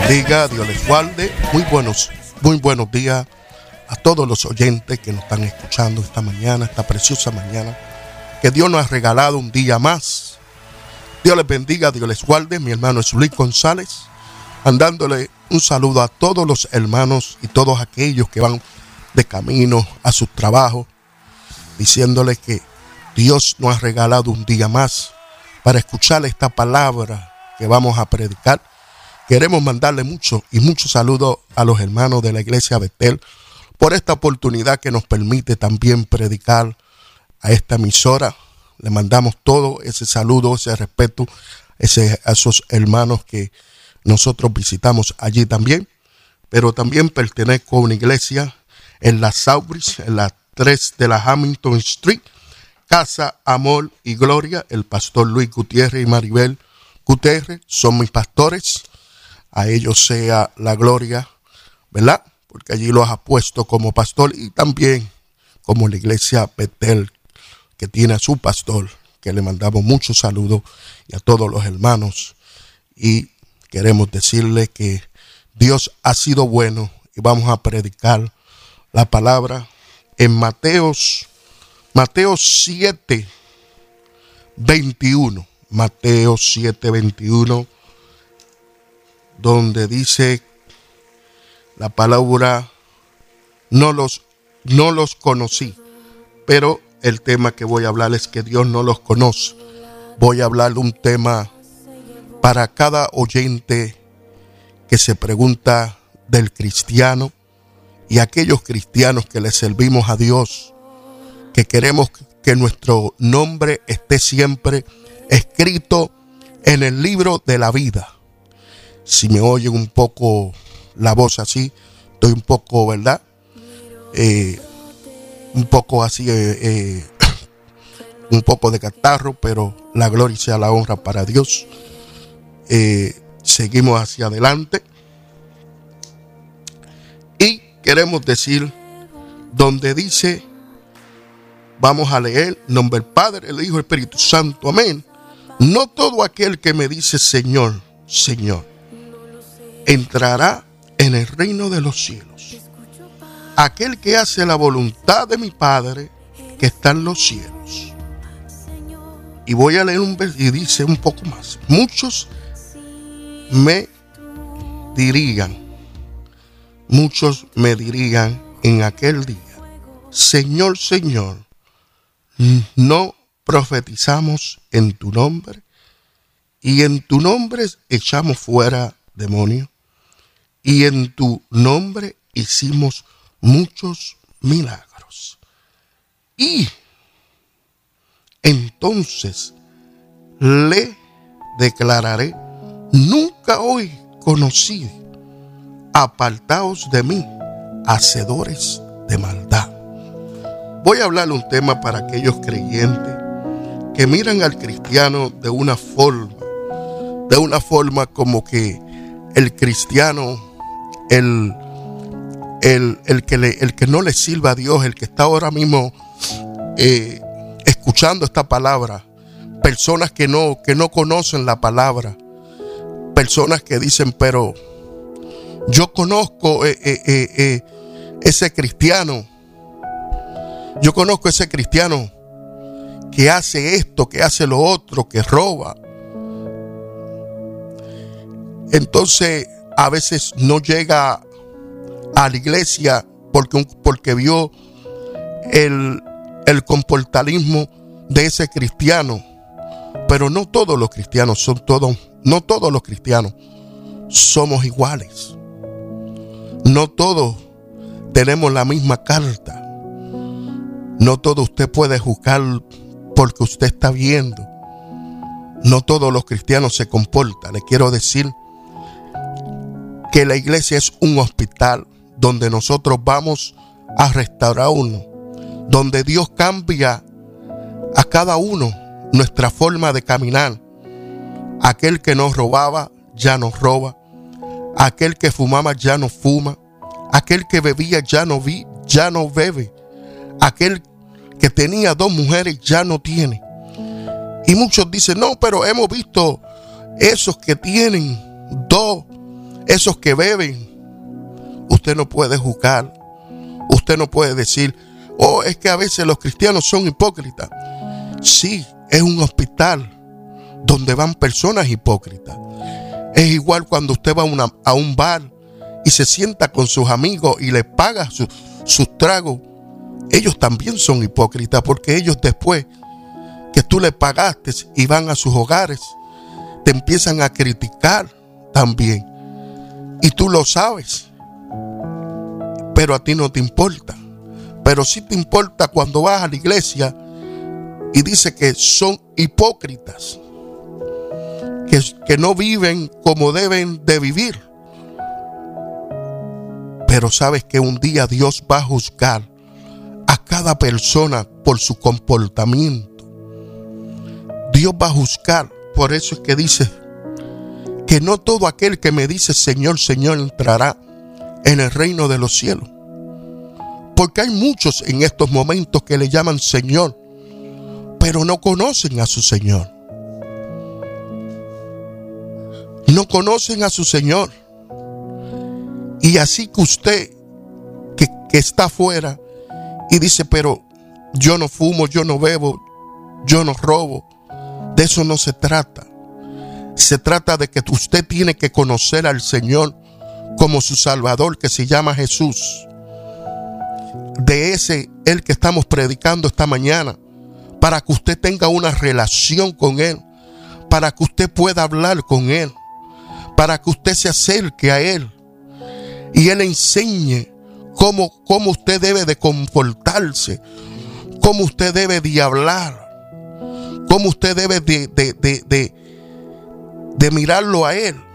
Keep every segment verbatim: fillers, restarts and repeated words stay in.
bendiga, Dios les guarde. Muy buenos, muy buenos días a todos los oyentes que nos están escuchando esta mañana, esta preciosa mañana, que Dios nos ha regalado un día más. Dios les bendiga, Dios les guarde. Mi hermano es Luis González, mandándole un saludo a todos los hermanos y todos aquellos que van de camino a sus trabajos, diciéndoles que Dios nos ha regalado un día más para escuchar esta palabra que vamos a predicar. Queremos mandarle mucho y mucho saludo a los hermanos de la iglesia Betel por esta oportunidad que nos permite también predicar a esta emisora. Le mandamos todo ese saludo, ese respeto ese, a esos hermanos que nosotros visitamos allí también. Pero también pertenezco a una iglesia en la Southbridge, en la tres de la Hamilton Street, Casa, Amor y Gloria. El pastor Luis Gutiérrez y Maribel Gutiérrez son mis pastores. A ellos sea la gloria, ¿verdad? Porque allí los ha puesto como pastor, y también como la iglesia Betel, que tiene a su pastor, que le mandamos muchos saludos, y a todos los hermanos. Y queremos decirle que Dios ha sido bueno, y vamos a predicar la palabra en Mateos, Mateo siete, veintiuno. Mateo siete, veintiuno. Donde dice la palabra, no los, no los conocí. Pero el tema que voy a hablar es que Dios no los conoce. Voy a hablar de un tema para cada oyente que se pregunta del cristiano, y aquellos cristianos que le servimos a Dios, que queremos que nuestro nombre esté siempre escrito en el libro de la vida. Si me oyen un poco la voz así, estoy un poco, ¿verdad? Eh, un poco así, eh, eh, un poco de catarro, pero la gloria sea la honra para Dios. Eh, seguimos hacia adelante. Y queremos decir, donde dice, vamos a leer, nombre del Padre, el Hijo y el Espíritu Santo, amén. No todo aquel que me dice Señor, Señor, entrará en el reino de los cielos. Aquel que hace la voluntad de mi Padre que está en los cielos. Y voy a leer un versículo y dice un poco más. Muchos me dirían, muchos me dirían en aquel día, Señor, Señor, no profetizamos en tu nombre, y en tu nombre echamos fuera demonios, y en tu nombre hicimos muchos milagros. Y entonces le declararé, nunca os conocí, apartaos de mí, hacedores de maldad. Voy a hablarle un tema para aquellos creyentes que miran al cristiano de una forma, de una forma como que el cristiano, el, el, el, que, le, el que no le sirva a Dios, el que está ahora mismo eh, escuchando esta palabra, personas que no, que no conocen la palabra, personas que dicen, pero yo conozco eh, eh, eh, eh, ese cristiano, yo conozco ese cristiano que hace esto, que hace lo otro, que roba. Entonces a veces no llega a la iglesia porque, porque vio el, el comportamismo de ese cristiano. Pero no todos los cristianos son todos, no todos los cristianos somos iguales. No todos tenemos la misma carta. No todo usted puede juzgar porque usted está viendo. No todos los cristianos se comportan. Le quiero decir que la iglesia es un hospital donde nosotros vamos a restaurarnos, donde Dios cambia a cada uno nuestra forma de caminar. Aquel que nos robaba ya no roba, aquel que fumaba ya no fuma, aquel que bebía ya no vi, ya no bebe, aquel que tenía dos mujeres ya no tiene. Y muchos dicen, no, pero hemos visto esos que tienen dos Esos que beben, usted no puede juzgar. Usted no puede decir, oh, es que a veces los cristianos son hipócritas. Sí, es un hospital donde van personas hipócritas. Es igual cuando usted va a, una, a un bar y se sienta con sus amigos y le paga su, sus tragos. Ellos también son hipócritas, porque ellos, después que tú le pagaste y van a sus hogares, te empiezan a criticar también. Y tú lo sabes, pero a ti no te importa. Pero sí te importa cuando vas a la iglesia y dice que son hipócritas, que, que no viven como deben de vivir. Pero sabes que un día Dios va a juzgar a cada persona por su comportamiento. Dios va a juzgar. Por eso es que dice que no todo aquel que me dice Señor, Señor entrará en el reino de los cielos. Porque hay muchos en estos momentos que le llaman Señor, pero no conocen a su Señor. No conocen a su Señor. Y así que usted que, que está afuera y dice, pero yo no fumo, yo no bebo, yo no robo. De eso no se trata. Se trata de que usted tiene que conocer al Señor como su Salvador, que se llama Jesús. De ese el que estamos predicando esta mañana, para que usted tenga una relación con Él, para que usted pueda hablar con Él, para que usted se acerque a Él y Él enseñe cómo, cómo usted debe de comportarse, cómo usted debe de hablar, cómo usted debe de, de, de, de, de mirarlo a Él,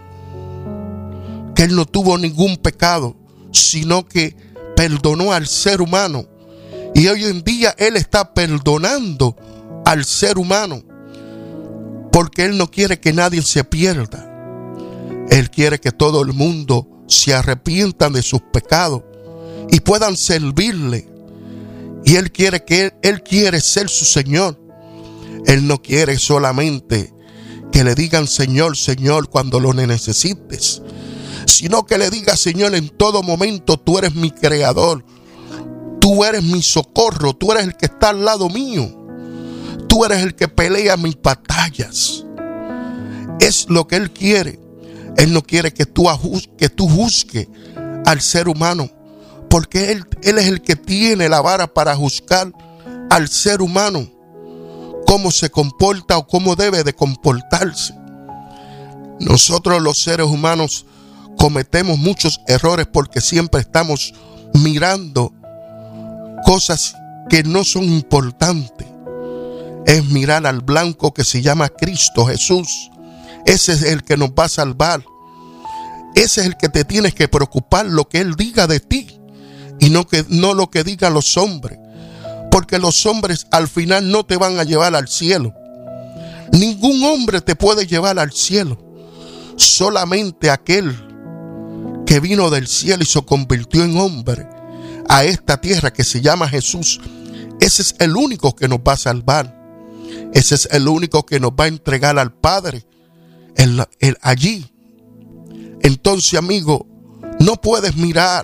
que Él no tuvo ningún pecado, sino que perdonó al ser humano. Y hoy en día Él está perdonando al ser humano, porque Él no quiere que nadie se pierda. Él quiere que todo el mundo se arrepientan de sus pecados y puedan servirle. Y Él quiere que Él, Él quiere ser su Señor. Él no quiere solamente que le digan Señor, Señor cuando lo necesites, sino que le diga Señor en todo momento, tú eres mi creador, tú eres mi socorro, tú eres el que está al lado mío, tú eres el que pelea mis batallas. Es lo que Él quiere. Él no quiere que tú, que tú juzgues al ser humano, porque él, él es el que tiene la vara para juzgar al ser humano, cómo se comporta o cómo debe de comportarse. Nosotros los seres humanos cometemos muchos errores porque siempre estamos mirando cosas que no son importantes. Es mirar al blanco que se llama Cristo Jesús. Ese es el que nos va a salvar. Ese es el que te tienes que preocupar, lo que Él diga de ti y no, que, no lo que digan los hombres. Porque los hombres al final no te van a llevar al cielo. Ningún hombre te puede llevar al cielo. Solamente aquel que vino del cielo y se convirtió en hombre a esta tierra que se llama Jesús. Ese es el único que nos va a salvar. Ese es el único que nos va a entregar al Padre el, el, allí. Entonces, amigo, no puedes mirar,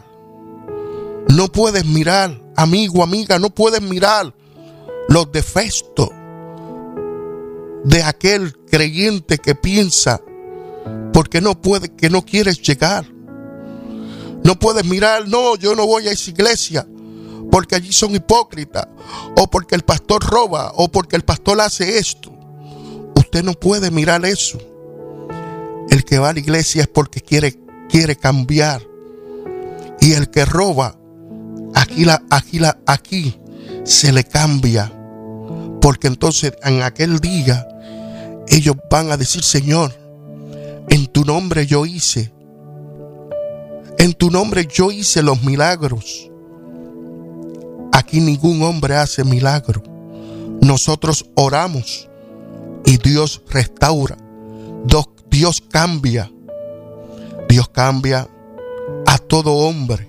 no puedes mirar, amigo, amiga, no puedes mirar los defectos de aquel creyente que piensa porque no puede, que no quieres llegar. No puedes mirar, no, yo no voy a esa iglesia porque allí son hipócritas, o porque el pastor roba, o porque el pastor hace esto. Usted no puede mirar eso. El que va a la iglesia es porque quiere, quiere cambiar. Y el que roba, aquí, la, aquí, la, aquí se le cambia. Porque entonces en aquel día ellos van a decir, Señor, en tu nombre yo hice. En tu nombre yo hice los milagros. Aquí ningún hombre hace milagro. Nosotros oramos y Dios restaura. Dios cambia. Dios cambia a todo hombre.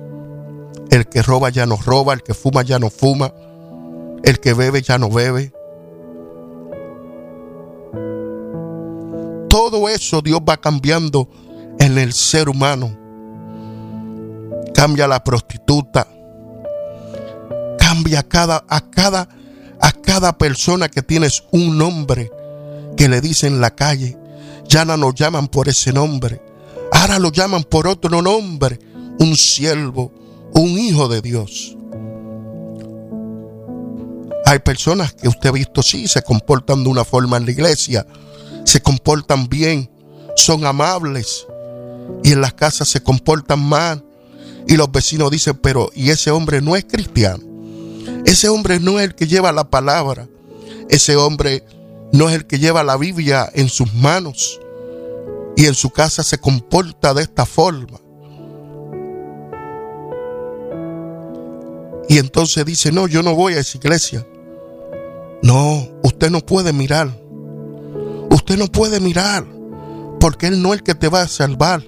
El que roba ya no roba, el que fuma ya no fuma, el que bebe ya no bebe. Todo eso Dios va cambiando en el ser humano. Cambia a la prostituta. Cambia a cada, a cada, a cada persona que tienes un nombre que le dicen en la calle. Ya no nos llaman por ese nombre. Ahora lo llaman por otro nombre. Un siervo, un hijo de Dios. Hay personas que usted ha visto, sí, se comportan de una forma en la iglesia. Se comportan bien. Son amables. Y en las casas se comportan mal. Y los vecinos dicen, pero ¿y ese hombre no es cristiano? Ese hombre no es el que lleva la palabra. Ese hombre no es el que lleva la Biblia en sus manos. Y en su casa se comporta de esta forma. Y entonces dice, no, yo no voy a esa iglesia. No, usted no puede mirar. Usted no puede mirar. Porque Él no es el que te va a salvar.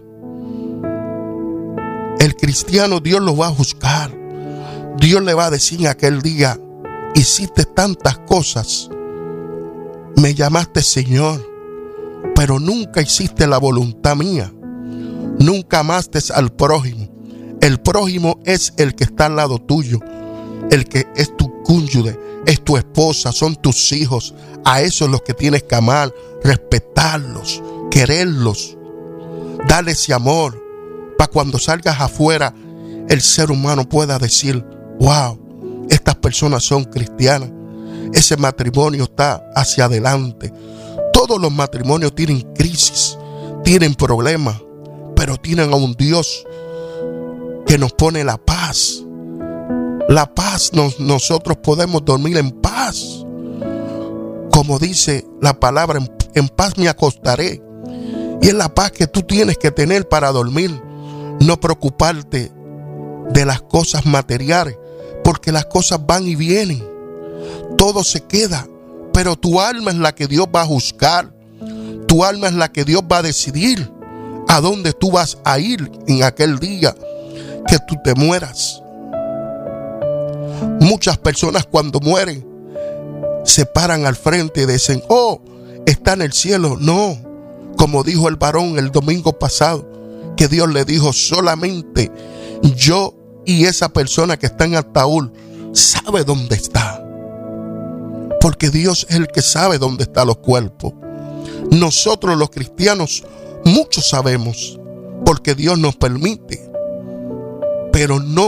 El cristiano, Dios lo va a juzgar. Dios le va a decir en aquel día, hiciste tantas cosas, me llamaste Señor, pero nunca hiciste la voluntad mía. Nunca amaste al prójimo. El prójimo es el que está al lado tuyo, el que es tu cónyuge, es tu esposa, son tus hijos. A esos los que tienes que amar, respetarlos, quererlos, darles ese amor, para cuando salgas afuera el ser humano pueda decir, wow, estas personas son cristianas. Ese matrimonio está hacia adelante. Todos los matrimonios tienen crisis, tienen problemas, pero tienen a un Dios que nos pone la paz. La paz, nos, nosotros podemos dormir en paz. Como dice la palabra, en, en paz me acostaré. Y es la paz que tú tienes que tener para dormir. No preocuparte de las cosas materiales, porque las cosas van y vienen. Todo se queda, pero tu alma es la que Dios va a juzgar. Tu alma es la que Dios va a decidir a dónde tú vas a ir en aquel día que tú te mueras. Muchas personas cuando mueren se paran al frente y dicen, oh, está en el cielo. No, como dijo el varón el domingo pasado, que Dios le dijo, solamente yo y esa persona que está en ataúd sabe dónde está. Porque Dios es el que sabe dónde están los cuerpos. Nosotros los cristianos muchos sabemos, porque Dios nos permite. Pero no,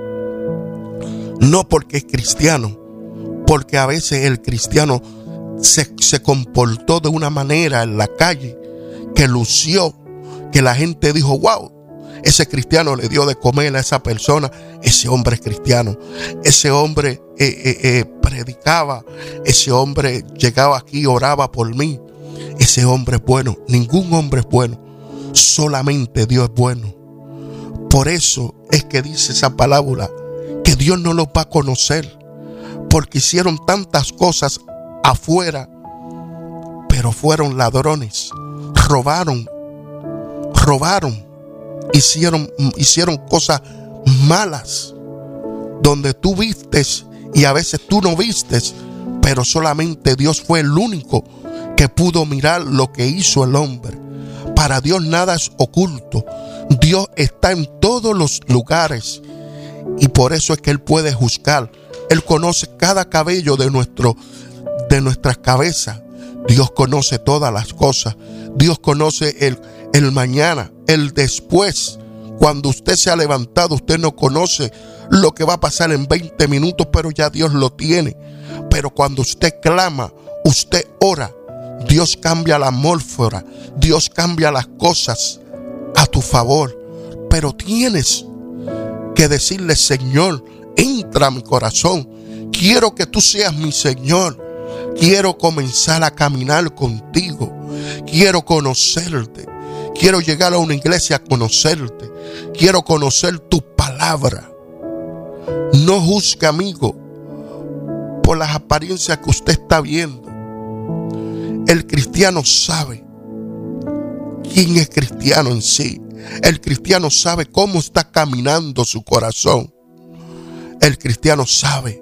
no porque es cristiano, porque a veces el cristiano se, se comportó de una manera en la calle que lució, que la gente dijo, wow, ese cristiano le dio de comer a esa persona. Ese hombre es cristiano. Ese hombre eh, eh, eh, predicaba. Ese hombre llegaba aquí y oraba por mí. Ese hombre es bueno. Ningún hombre es bueno. Solamente Dios es bueno. Por eso es que dice esa palabra, que Dios no los va a conocer, porque hicieron tantas cosas afuera, pero fueron ladrones, robaron, robaron, hicieron, hicieron cosas malas, donde tú vistes y a veces tú no vistes, pero solamente Dios fue el único que pudo mirar lo que hizo el hombre. Para Dios nada es oculto. Dios está en todos los lugares y por eso es que Él puede juzgar. Él conoce cada cabello de, nuestro, de nuestras cabezas. Dios conoce todas las cosas. Dios conoce el, el mañana, el después. Cuando usted se ha levantado, usted no conoce lo que va a pasar en veinte minutos, pero ya Dios lo tiene. Pero cuando usted clama, usted ora, Dios cambia la atmósfera, Dios cambia las cosas a tu favor. Pero tienes que decirle, Señor, entra a mi corazón. Quiero que tú seas mi Señor. Quiero comenzar a caminar contigo. Quiero conocerte. Quiero llegar a una iglesia a conocerte. Quiero conocer tu palabra. No juzgue, amigo, por las apariencias que usted está viendo. El cristiano sabe quién es cristiano en sí. El cristiano sabe cómo está caminando su corazón. El cristiano sabe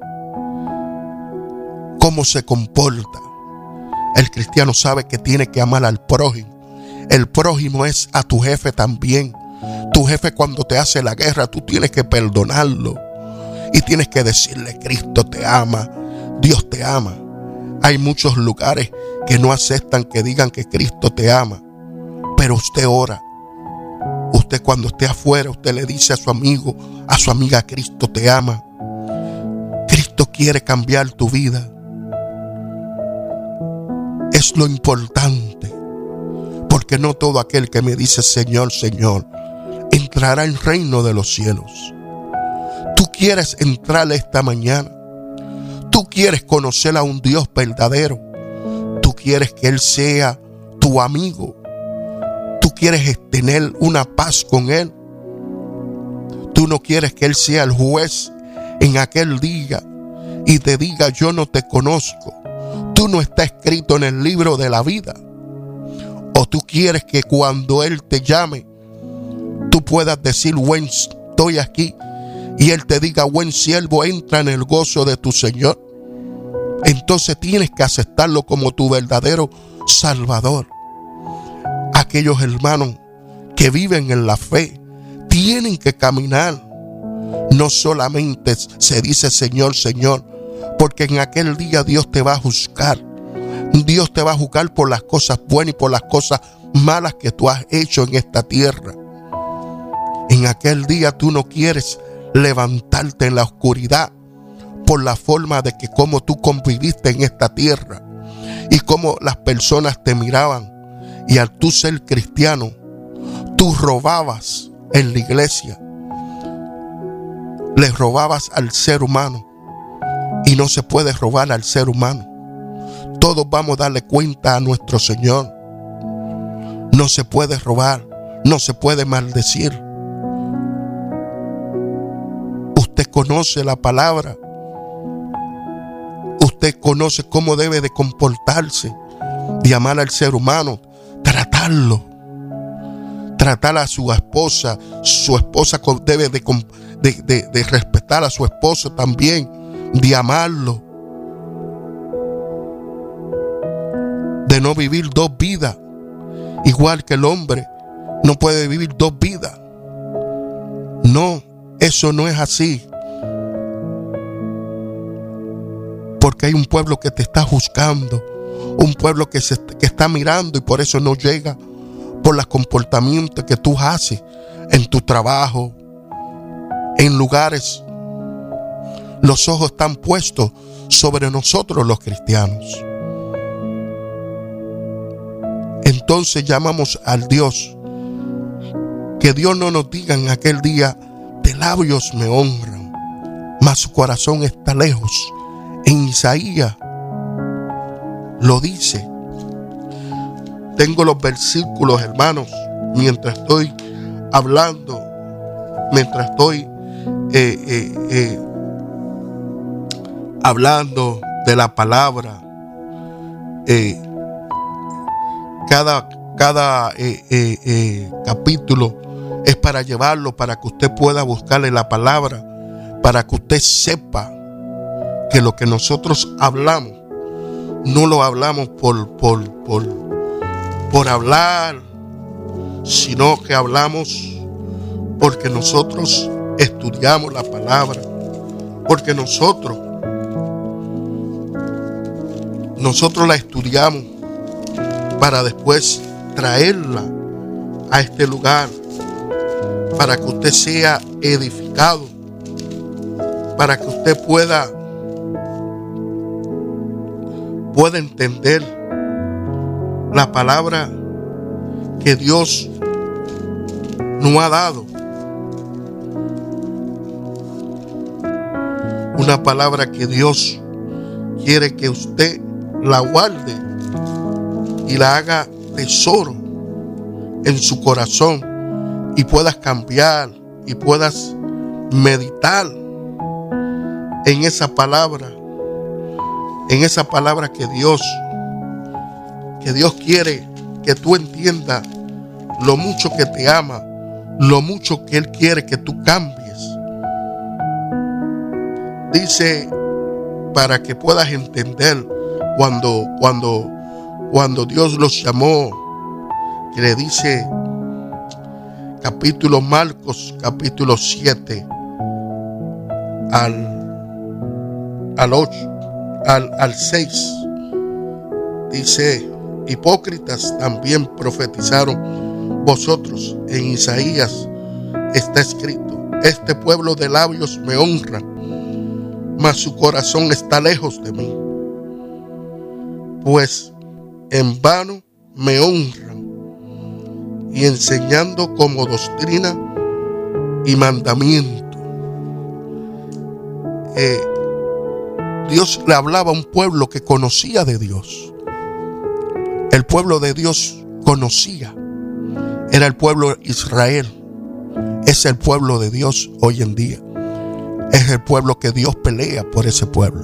cómo se comporta. El cristiano sabe que tiene que amar al prójimo. El prójimo es a tu jefe también. Tu jefe, cuando te hace la guerra, tú tienes que perdonarlo. Y tienes que decirle: Cristo te ama, Dios te ama. Hay muchos lugares que no aceptan que digan que Cristo te ama. Pero usted ora. Usted, cuando esté afuera, usted le dice a su amigo, a su amiga: Cristo te ama. Cristo quiere cambiar tu vida. Es lo importante. Porque no todo aquel que me dice Señor, Señor, entrará en el reino de los cielos. Tú quieres entrar esta mañana. Tú quieres conocer a un Dios verdadero. Tú quieres que Él sea tu amigo. Tú quieres tener una paz con Él. Tú no quieres que Él sea el juez en aquel día y te diga: yo no te conozco. Tú no estás escrito en el libro de la vida. O tú quieres que cuando Él te llame, tú puedas decir: buen, estoy aquí. Y Él te diga: buen siervo, entra en el gozo de tu Señor. Entonces tienes que aceptarlo como tu verdadero Salvador. Aquellos hermanos que viven en la fe tienen que caminar. No solamente se dice Señor, Señor, porque en aquel día Dios te va a juzgar. Dios te va a juzgar por las cosas buenas y por las cosas malas que tú has hecho en esta tierra. En aquel día tú no quieres levantarte en la oscuridad por la forma de que cómo tú conviviste en esta tierra y cómo las personas te miraban. Y al tú ser cristiano, tú robabas en la iglesia. Le robabas al ser humano. Y no se puede robar al ser humano. Todos vamos a darle cuenta a nuestro Señor. No se puede robar. No se puede maldecir. Usted conoce la palabra. Usted conoce cómo debe de comportarse, de amar al ser humano, tratarlo, tratar a su esposa. Su esposa debe de, de, de, de respetar a su esposo también, de amarlo, de no vivir dos vidas, igual que el hombre no puede vivir dos vidas. No, eso no es así. Porque hay un pueblo que te está juzgando, un pueblo que, se, que está mirando, y por eso no llega, por los comportamientos que tú haces en tu trabajo, en lugares. Los ojos están puestos sobre nosotros los cristianos. Entonces llamamos al Dios. Que Dios no nos diga en aquel día: de labios me honran, mas su corazón está lejos. En Isaías lo dice. Tengo los versículos, hermanos, mientras estoy hablando, mientras estoy eh, eh, eh, hablando de la palabra. Eh, cada cada eh, eh, eh, capítulo es para llevarlo, para que usted pueda buscarle la palabra, para que usted sepa que lo que nosotros hablamos no lo hablamos por, por, por, por hablar, sino que hablamos porque nosotros estudiamos la palabra, porque nosotros nosotros la estudiamos para después traerla a este lugar, para que usted sea edificado, para que usted pueda pueda entender la palabra que Dios nos ha dado. Una palabra que Dios quiere que usted la guarde y la haga tesoro en su corazón, y puedas cambiar y puedas meditar en esa palabra, en esa palabra que Dios, que Dios quiere que tú entiendas lo mucho que te ama, lo mucho que Él quiere que tú cambies. Dice, para que puedas entender cuando, cuando, cuando Dios los llamó, que le dice, capítulo Marcos, capítulo siete, al, al ocho, al, al seis, dice: hipócritas, también profetizaron vosotros. En Isaías está escrito: este pueblo de labios me honra, mas su corazón está lejos de mí, pues en vano me honran, y enseñando como doctrina y mandamiento. Eh, Dios le hablaba a un pueblo que conocía de Dios. El pueblo de Dios conocía. Era el pueblo Israel. Es el pueblo de Dios hoy en día. Es el pueblo que Dios pelea por ese pueblo.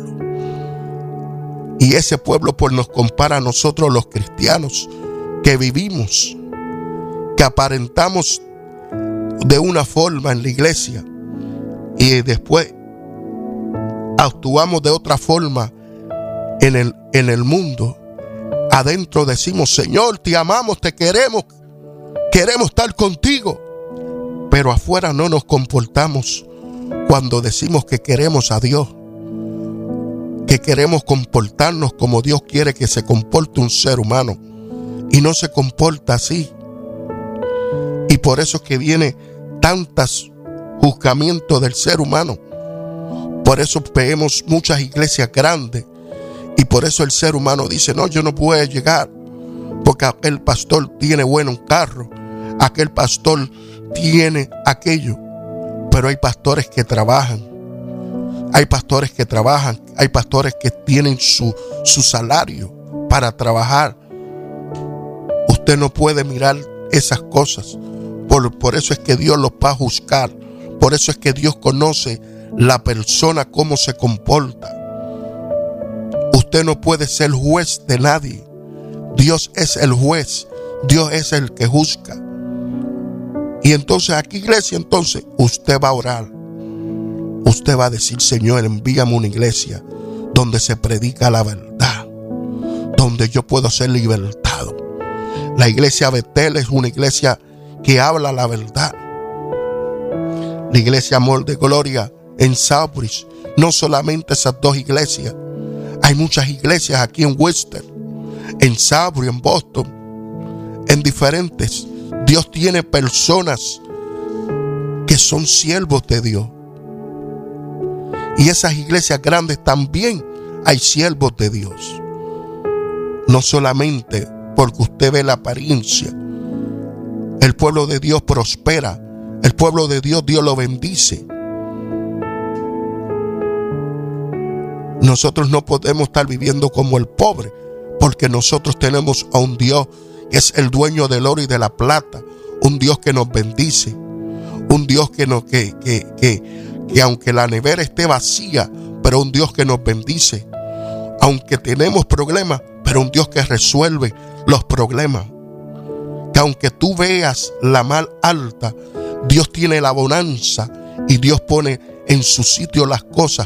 Y ese pueblo pues nos compara a nosotros los cristianos que vivimos, que aparentamos de una forma en la iglesia y después actuamos de otra forma en el, en el mundo. Adentro decimos: Señor, te amamos, te queremos, queremos estar contigo. Pero afuera no nos comportamos cuando decimos que queremos a Dios, que queremos comportarnos como Dios quiere que se comporte un ser humano, y no se comporta así. Y por eso es que viene tantos juzgamientos del ser humano. Por eso vemos muchas iglesias grandes, y por eso el ser humano dice: no, yo no puedo llegar porque aquel pastor tiene bueno un carro, aquel pastor tiene aquello. Pero hay pastores que trabajan, hay pastores que trabajan, hay pastores que tienen su, su salario para trabajar. Usted no puede mirar esas cosas. Por, por eso es que Dios los va a juzgar. Por eso es que Dios conoce la persona, cómo se comporta. Usted no puede ser juez de nadie. Dios es el juez. Dios es el que juzga. Y entonces aquí, iglesia, entonces usted va a orar. Usted va a decir: Señor, envíame una iglesia donde se predica la verdad, donde yo puedo ser libertado. La iglesia Betel es una iglesia que habla la verdad. La iglesia Amor de Gloria en Southbridge, no solamente esas dos iglesias, hay muchas iglesias aquí en Worcester, en Southbridge, en Boston, en diferentes. Dios tiene personas que son siervos de Dios. Y esas iglesias grandes también hay siervos de Dios. No solamente porque usted ve la apariencia. El pueblo de Dios prospera. El pueblo de Dios, Dios lo bendice. Nosotros no podemos estar viviendo como el pobre, porque nosotros tenemos a un Dios que es el dueño del oro y de la plata, un Dios que nos bendice, un Dios que, nos, que, que, que, que aunque la nevera esté vacía, pero un Dios que nos bendice, aunque tenemos problemas, pero un Dios que resuelve los problemas, que aunque tú veas la mar alta, Dios tiene la bonanza y Dios pone en su sitio las cosas.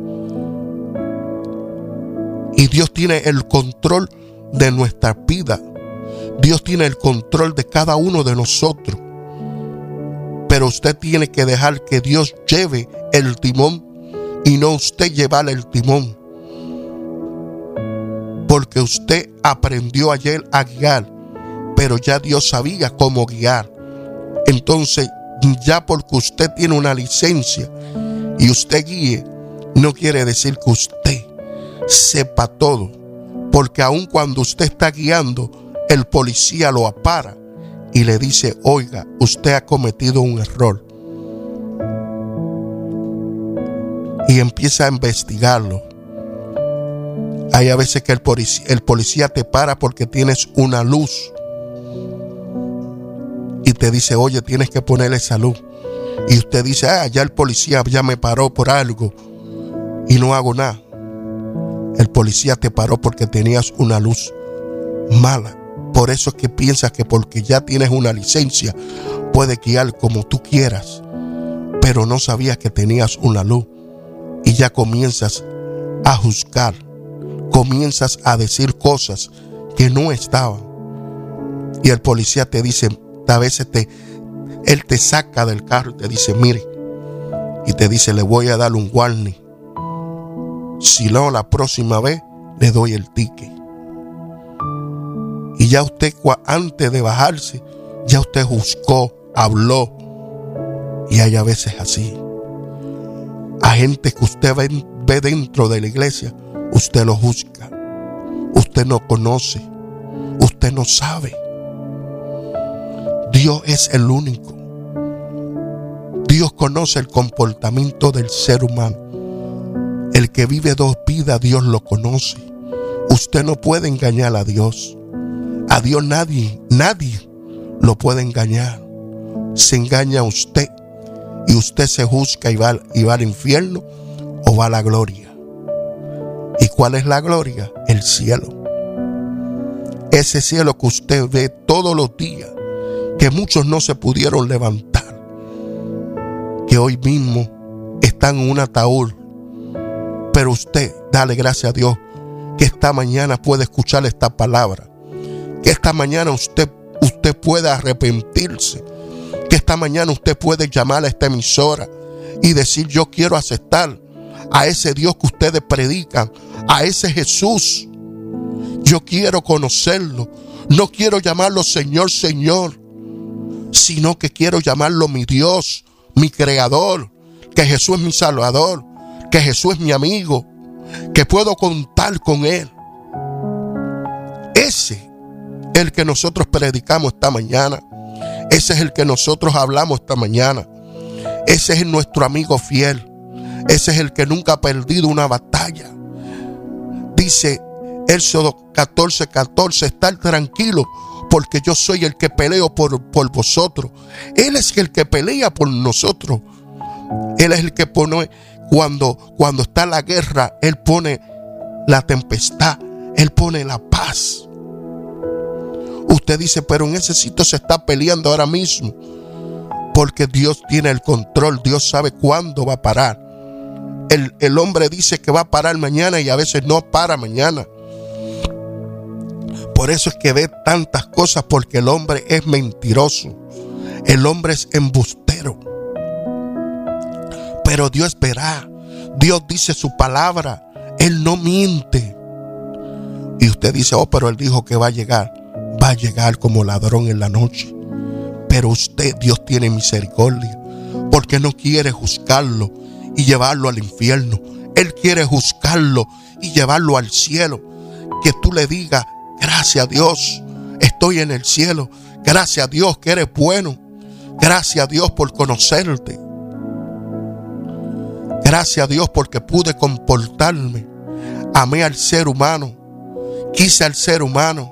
Y Dios tiene el control de nuestra vida. Dios tiene el control de cada uno de nosotros. Pero usted tiene que dejar que Dios lleve el timón y no usted llevar el timón. Porque usted aprendió ayer a guiar, pero ya Dios sabía cómo guiar. Entonces, ya porque usted tiene una licencia y usted guíe, no quiere decir que usted sepa todo, porque aun cuando usted está guiando, el policía lo apara y le dice: oiga, usted ha cometido un error, y empieza a investigarlo. Hay a veces que el policía, el policía te para porque tienes una luz y te dice: oye, tienes que ponerle esa luz, y usted dice: ah, ya el policía ya me paró por algo y no hago nada. El policía te paró porque tenías una luz mala. Por eso es que piensas que porque ya tienes una licencia puedes guiar como tú quieras, pero no sabías que tenías una luz, y ya comienzas a juzgar, comienzas a decir cosas que no estaban. Y el policía te dice, a veces te, él te saca del carro y te dice, mire, y te dice, le voy a dar un warning. Si no, la próxima vez le doy el ticket. Y ya usted, antes de bajarse, ya usted juzgó, habló. Y hay a veces así. A gente que usted ve, ve dentro de la iglesia, usted lo juzga. Usted no conoce. Usted no sabe. Dios es el único. Dios conoce el comportamiento del ser humano. El que vive dos vidas, Dios lo conoce. Usted no puede engañar a Dios. A Dios nadie, nadie lo puede engañar. Se engaña a usted y usted se juzga y va, y va al infierno o va a la gloria. ¿Y cuál es la gloria? El cielo. Ese cielo que usted ve todos los días, que muchos no se pudieron levantar, que hoy mismo están en un ataúd. Pero usted, dale gracias a Dios, que esta mañana puede escuchar esta palabra. Que esta mañana usted, usted pueda arrepentirse. Que esta mañana usted puede llamar a esta emisora y decir, yo quiero aceptar a ese Dios que ustedes predican, a ese Jesús. Yo quiero conocerlo. No quiero llamarlo Señor, Señor, sino que quiero llamarlo mi Dios, mi Creador, que Jesús es mi Salvador, que Jesús es mi amigo, que puedo contar con Él. Ese es el que nosotros predicamos esta mañana. Ese es el que nosotros hablamos esta mañana. Ese es nuestro amigo fiel. Ese es el que nunca ha perdido una batalla. Dice Éxodo catorce, catorce, estar tranquilo porque yo soy el que peleo por, por vosotros. Él es el que pelea por nosotros. Él es el que pone, cuando, cuando está la guerra, Él pone la tempestad, Él pone la paz. Usted dice, pero en ese sitio se está peleando ahora mismo. Porque Dios tiene el control, Dios sabe cuándo va a parar. El, el hombre dice que va a parar mañana y a veces no para mañana. Por eso es que ve tantas cosas, porque el hombre es mentiroso. El hombre es embustero. Pero Dios verá. Dios dice su palabra. Él no miente. Y usted dice, oh, pero Él dijo que va a llegar. Va a llegar como ladrón en la noche. Pero usted, Dios tiene misericordia, porque no quiere juzgarlo y llevarlo al infierno. Él quiere juzgarlo y llevarlo al cielo. Que tú le digas, gracias a Dios, estoy en el cielo. Gracias a Dios que eres bueno. Gracias a Dios por conocerte. Gracias a Dios porque pude comportarme. Amé al ser humano. Quise al ser humano.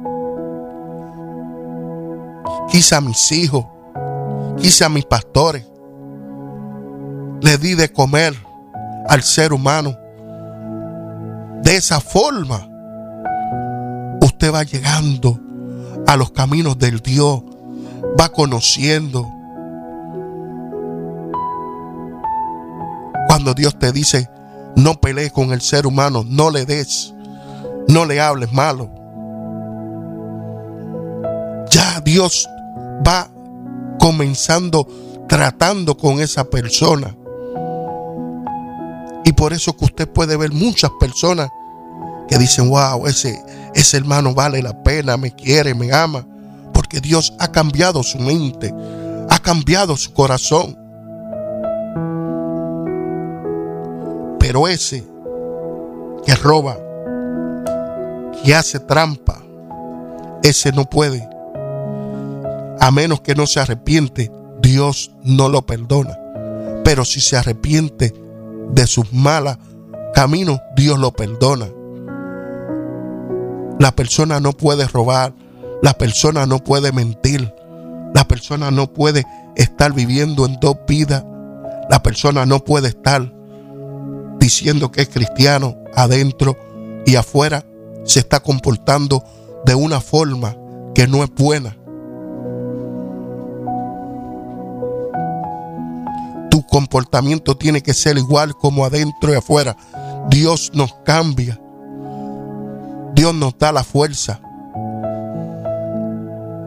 Quise a mis hijos. Quise a mis pastores. Le di de comer al ser humano. De esa forma, usted va llegando a los caminos del Dios. Va conociendo. Cuando Dios te dice, no pelees con el ser humano, no le des, no le hables malo. Ya Dios va comenzando tratando con esa persona. Y por eso que usted puede ver muchas personas que dicen, wow, ese, ese hermano vale la pena, me quiere, me ama. Porque Dios ha cambiado su mente, ha cambiado su corazón. Pero ese que roba, que hace trampa, ese no puede. A menos que no se arrepiente, Dios no lo perdona. Pero si se arrepiente de sus malos caminos, Dios lo perdona. La persona no puede robar, la persona no puede mentir, la persona no puede estar viviendo en dos vidas, la persona no puede estar diciendo que es cristiano adentro y afuera se está comportando de una forma que no es buena. Tu comportamiento tiene que ser igual como adentro y afuera. Dios nos cambia. Dios nos da la fuerza.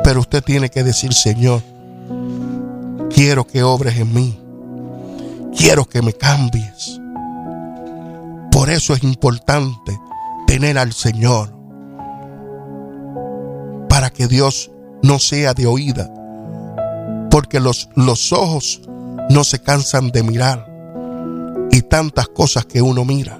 Pero usted tiene que decir: Señor, quiero que obres en mí. Quiero que me cambies. Por eso es importante tener al Señor, para que Dios no sea de oída, porque los, los ojos no se cansan de mirar, y tantas cosas que uno mira,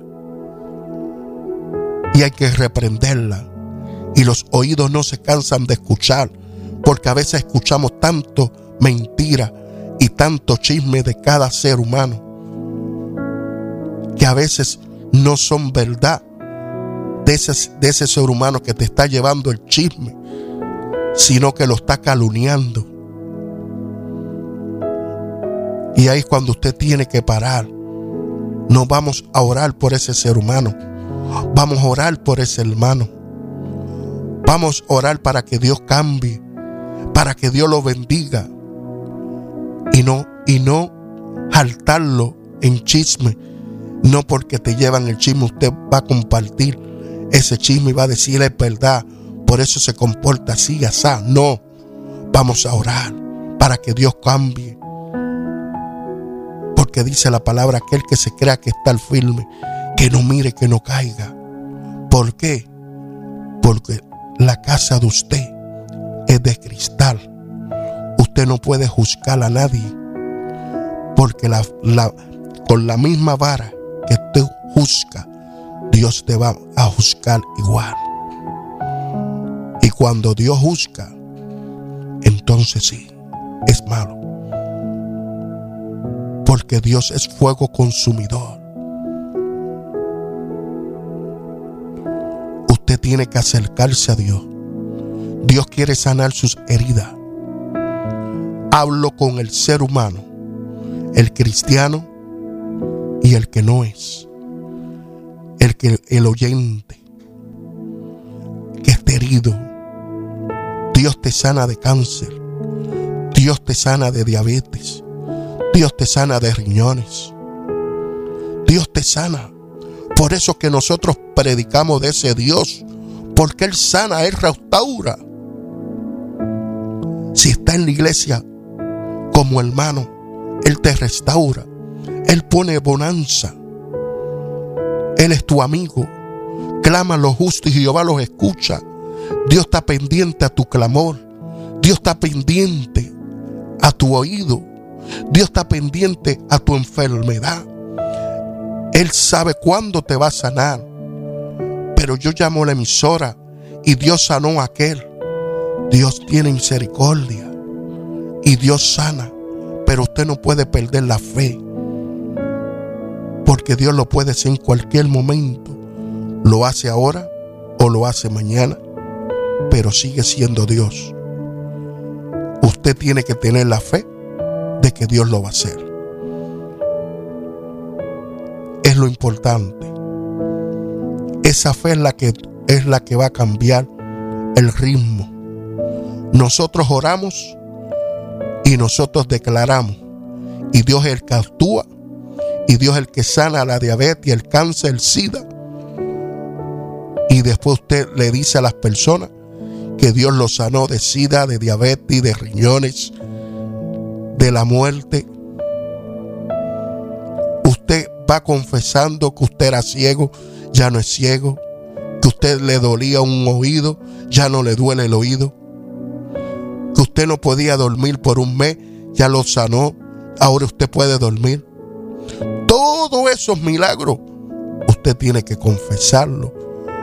y hay que reprenderla. Y los oídos no se cansan de escuchar, porque a veces escuchamos tanto mentira y tanto chisme de cada ser humano, que a veces no son verdad de ese, de ese ser humano que te está llevando el chisme, sino que lo está calumniando. Y ahí es cuando usted tiene que parar. No vamos a orar por ese ser humano, vamos a orar por ese hermano. Vamos a orar para que Dios cambie, para que Dios lo bendiga, y no, y no jaltarlo en chisme. No porque te llevan el chisme usted va a compartir ese chisme y va a decir: es verdad, por eso se comporta así, así. No, vamos a orar para que Dios cambie, porque dice la palabra: aquel que se crea que está firme, que no mire que no caiga. ¿Por qué? Porque la casa de usted es de cristal. Usted no puede juzgar a nadie, porque la, la, con la misma vara que usted juzga, Dios te va a juzgar igual. Y cuando Dios juzga, entonces sí, es malo, porque Dios es fuego consumidor. Usted tiene que acercarse a Dios. Dios quiere sanar sus heridas. Hablo con el ser humano, el cristiano y el que no es, el que el oyente que esté herido. Dios te sana de cáncer, Dios te sana de diabetes, Dios te sana de riñones, Dios te sana. Por eso que nosotros predicamos de ese Dios, porque Él sana, Él restaura. Si está en la iglesia como hermano, Él te restaura, Él pone bonanza, Él es tu amigo. Clama a los justos y Jehová los escucha. Dios está pendiente a tu clamor, Dios está pendiente a tu oído, Dios está pendiente a tu enfermedad. Él sabe cuándo te va a sanar. Pero yo llamo a la emisora y Dios sanó a aquel. Dios tiene misericordia y Dios sana, pero usted no puede perder la fe, porque Dios lo puede hacer en cualquier momento. Lo hace ahora o lo hace mañana, pero sigue siendo Dios. Usted tiene que tener la fe de que Dios lo va a hacer. Es lo importante. Esa fe es la que, es la que va a cambiar el ritmo. Nosotros oramos y nosotros declaramos, y Dios es el que actúa, y Dios es el que sana la diabetes, el cáncer, el SIDA. Y después usted le dice a las personas que Dios lo sanó de SIDA, de diabetes, de riñones, de la muerte. Usted va confesando que usted era ciego, ya no es ciego, que usted le dolía un oído, ya no le duele el oído, que usted no podía dormir por un mes, ya lo sanó, ahora usted puede dormir. Todos esos milagros usted tiene que confesarlo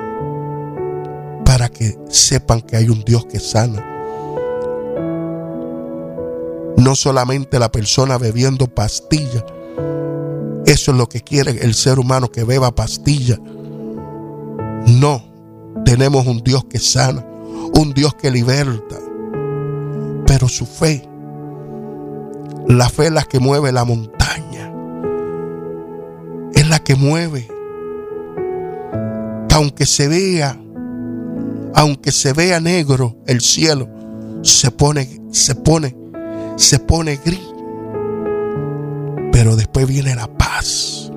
para que sepan que hay un Dios que sana. No solamente la persona bebiendo pastillas. Eso es lo que quiere el ser humano, que beba pastilla. No, tenemos un Dios que sana, un Dios que liberta. Pero su fe, la fe es la que mueve la montaña, es la que mueve. Aunque se vea, aunque se vea negro el cielo, se pone, se pone, se pone gris. Pero después viene la paz.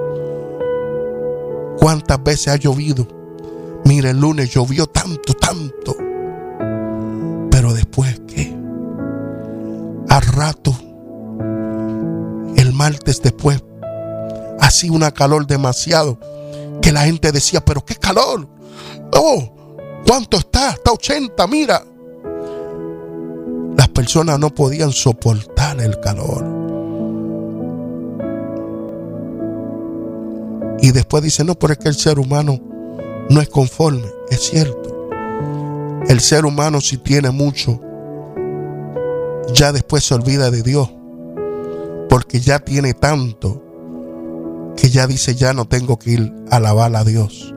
¿Cuántas veces ha llovido? Mire, el lunes llovió tanto, tanto. Pero después después que al rato, el martes después, hacía una calor demasiado que la gente decía, pero qué calor, oh, ¿cuánto está? Está ochenta, mira. Las personas no podían soportar el calor. Y después dice, no, pero es que el ser humano no es conforme. Es cierto. El ser humano, si tiene mucho, ya después se olvida de Dios. Porque ya tiene tanto que ya dice, ya no tengo que ir a alabar a Dios.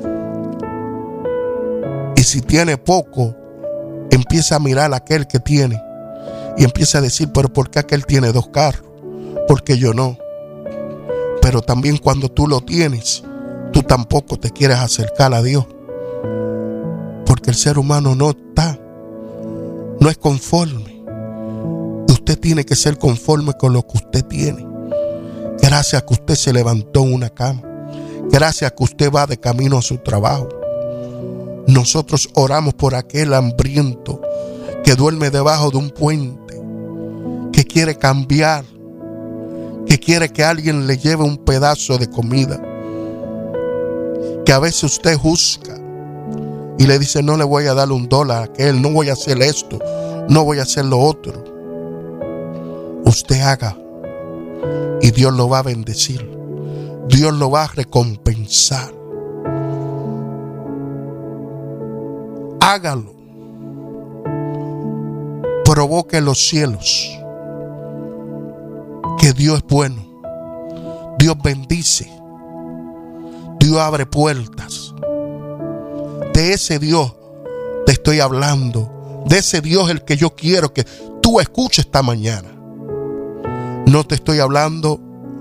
Y si tiene poco, empieza a mirar a aquel que tiene y empieza a decir, pero ¿por qué aquel tiene dos carros? ¿Por qué yo no? Pero también cuando tú lo tienes, tú tampoco te quieres acercar a Dios. Porque el ser humano no está, no es conforme. Y usted tiene que ser conforme con lo que usted tiene. Gracias a que usted se levantó en una cama. Gracias a que usted va de camino a su trabajo. Nosotros oramos por aquel hambriento que duerme debajo de un puente, que quiere cambiar, que quiere que alguien le lleve un pedazo de comida, que a veces usted juzga y le dice, no le voy a dar un dólar a aquel, no voy a hacer esto, no voy a hacer lo otro. Usted haga y Dios lo va a bendecir, Dios lo va a recompensar. Hágalo. Provoque los cielos. Que Dios es bueno. Dios bendice. Dios abre puertas. De ese Dios te estoy hablando. De ese Dios el que yo quiero que tú escuches esta mañana. No te estoy hablando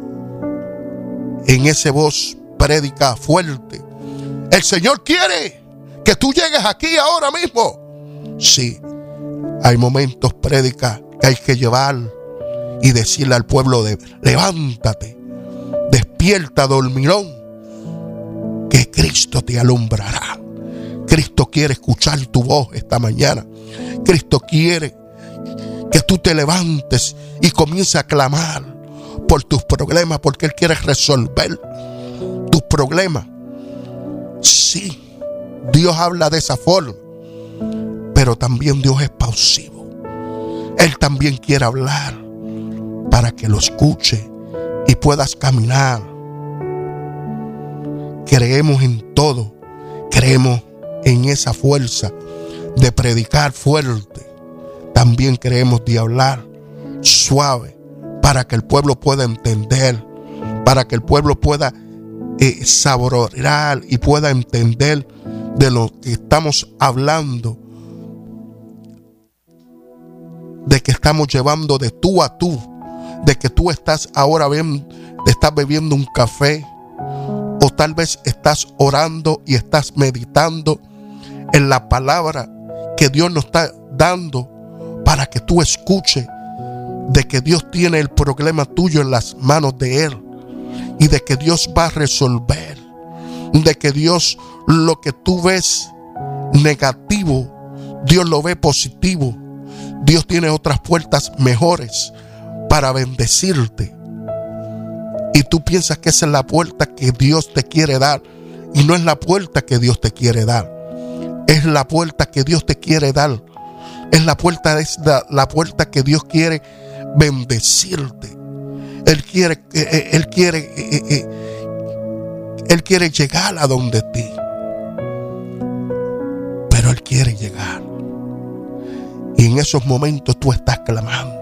en esa voz prédica fuerte. El Señor quiere que tú llegues aquí ahora mismo. Sí, hay momentos prédicas que hay que llevar y decirle al pueblo de levántate, despierta dormilón, que Cristo te alumbrará. Cristo quiere escuchar tu voz esta mañana. Cristo quiere que tú te levantes y comiences a clamar por tus problemas, porque Él quiere resolver tus problemas. Sí, Dios habla de esa forma, pero también Dios es pausivo. Él también quiere hablar para que lo escuche y puedas caminar. Creemos en todo, creemos en esa fuerza de predicar fuerte. También creemos de hablar suave para que el pueblo pueda entender, para que el pueblo pueda eh, saborear y pueda entender de lo que estamos hablando, de que estamos llevando de tú a tú, de que tú estás ahora bien, estás bebiendo un café, o tal vez estás orando y estás meditando en la palabra que Dios nos está dando para que tú escuches de que Dios tiene el problema tuyo en las manos de Él y de que Dios va a resolver, de que Dios, lo que tú ves negativo, Dios lo ve positivo. Dios tiene otras puertas mejores para bendecirte. Y tú piensas que esa es la puerta que Dios te quiere dar. Y no es la puerta que Dios te quiere dar. Es la puerta que Dios te quiere dar. Es la puerta, es la, la puerta que Dios quiere bendecirte. Él quiere, eh, Él quiere, eh, eh, Él quiere llegar a donde ti. Pero Él quiere llegar. Y en esos momentos tú estás clamando.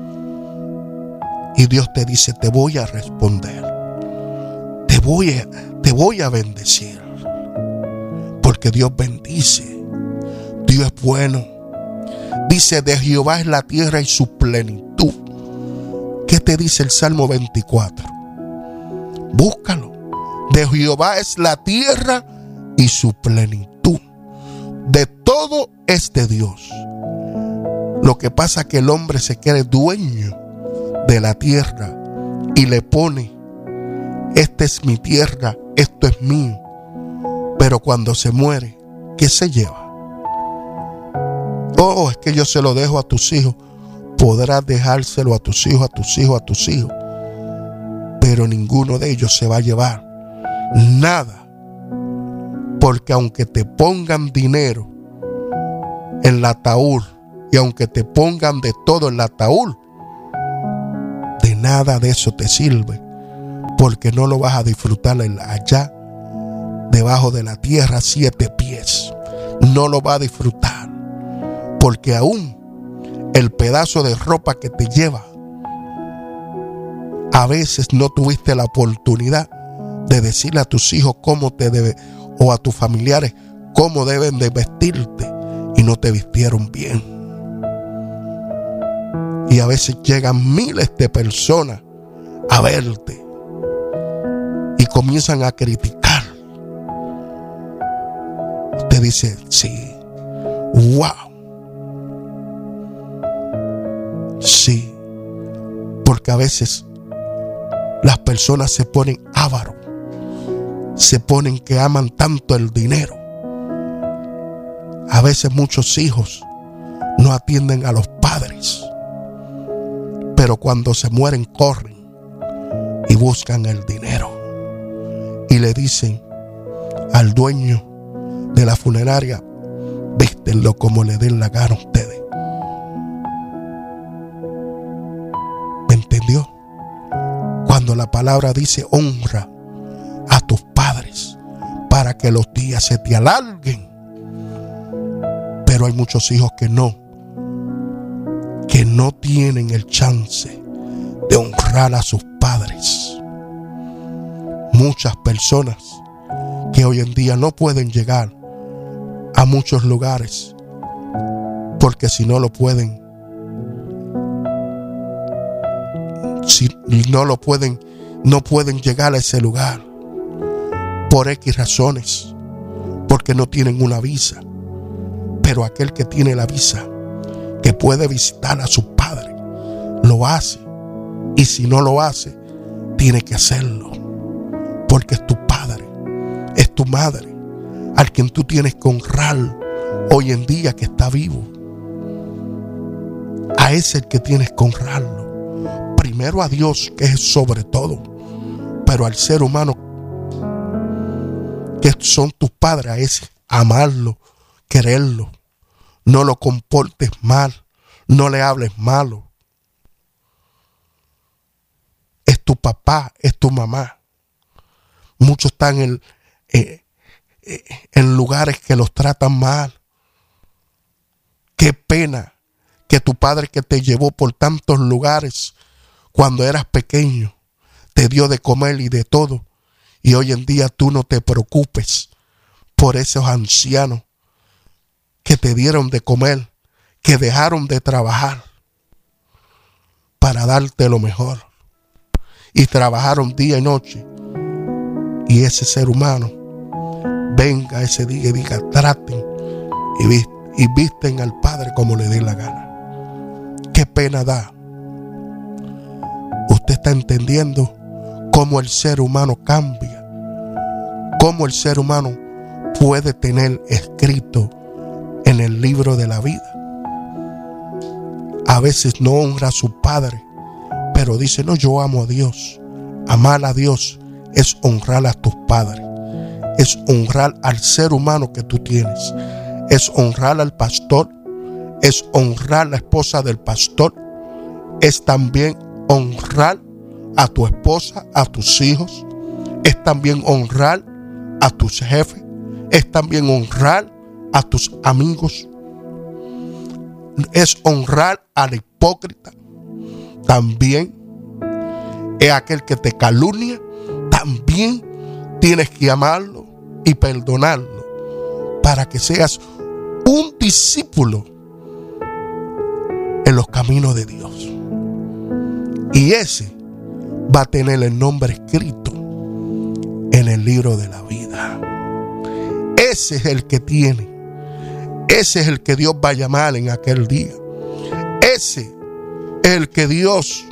Y Dios te dice, te voy a responder. Te voy a, te voy a bendecir. Porque Dios bendice. Dios es bueno. Dice, de Jehová es la tierra y su plenitud. ¿Qué te dice el Salmo veinticuatro? Búscalo. De Jehová es la tierra y su plenitud. De todo es de Dios. Lo que pasa es que el hombre se cree dueño de la tierra y le pone, esta es mi tierra, esto es mío. Pero cuando se muere, ¿qué se lleva? Oh, es que yo se lo dejo a tus hijos. Podrás dejárselo a tus hijos, a tus hijos, a tus hijos. Pero ninguno de ellos se va a llevar nada. Porque aunque te pongan dinero en el ataúd y aunque te pongan de todo en el ataúd, de nada de eso te sirve. Porque no lo vas a disfrutar allá debajo de la tierra siete pies. No lo vas a disfrutar. Porque aún el pedazo de ropa que te lleva, a veces no tuviste la oportunidad de decirle a tus hijos cómo te debe, o a tus familiares cómo deben de vestirte, y no te vistieron bien. Y a veces llegan miles de personas a verte y comienzan a criticar. Usted dice, sí, wow. Sí, porque a veces las personas se ponen ávaros, se ponen que aman tanto el dinero. A veces muchos hijos no atienden a los padres, pero cuando se mueren corren y buscan el dinero y le dicen al dueño de la funeraria, vístenlo como le den la gana a ustedes. Cuando la palabra dice honra a tus padres para que los días se te alarguen. Pero hay muchos hijos que no, que no tienen el chance de honrar a sus padres. Muchas personas que hoy en día no pueden llegar a muchos lugares porque si no lo pueden Si no lo pueden, no pueden llegar a ese lugar por X razones, porque no tienen una visa. Pero aquel que tiene la visa, que puede visitar a sus padres, lo hace. Y si no lo hace, tiene que hacerlo, porque es tu padre, es tu madre, al quien tú tienes que honrar hoy en día que está vivo. A ese el que tienes que honrarlo. Primero a Dios, que es sobre todo, pero al ser humano que son tus padres, a ese amarlo, quererlo. No lo comportes mal, no le hables malo. Es tu papá, es tu mamá. Muchos están en, eh, eh, en lugares que los tratan mal. Qué pena que tu padre, que te llevó por tantos lugares cuando eras pequeño, te dio de comer y de todo, y hoy en día tú no te preocupes por esos ancianos que te dieron de comer, que dejaron de trabajar para darte lo mejor, y trabajaron día y noche, y ese ser humano venga ese día y diga, traten y, vis- y visten al Padre como le dé la gana. Qué pena da. Usted está entendiendo cómo el ser humano cambia, cómo el ser humano puede tener escrito en el libro de la vida. A veces no honra a su padre, pero dice, no, yo amo a Dios. Amar a Dios es honrar a tus padres, es honrar al ser humano que tú tienes, es honrar al pastor, es honrar a la esposa del pastor, es también honrar a tu esposa, a tus hijos, es también honrar a tus jefes, es también honrar a tus amigos, es honrar al hipócrita, también es aquel que te calumnia, también tienes que amarlo y perdonarlo para que seas un discípulo en los caminos de Dios. Y ese va a tener el nombre escrito en el libro de la vida. Ese es el que tiene. Ese es el que Dios va a llamar en aquel día. Ese es el que Dios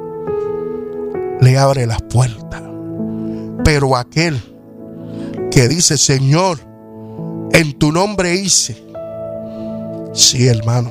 le abre las puertas. Pero aquel que dice, Señor, en tu nombre hice, Sí, hermano.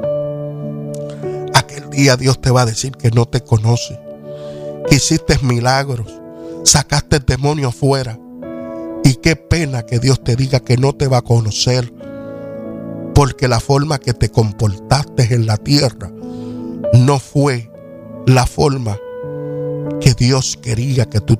Aquel día Dios te va a decir que no te conoce, que hiciste milagros, sacaste el demonio afuera. Y qué pena que Dios te diga que no te va a conocer, porque la forma que te comportaste en la tierra no fue la forma que Dios quería que tú